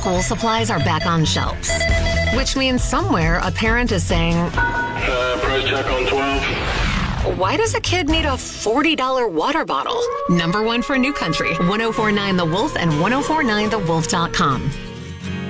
school supplies are back on shelves. Which means somewhere a parent is saying, price check on 12. why does a kid need a $40 water bottle? Number one for New Country, 1049 The Wolf and 1049thewolf.com.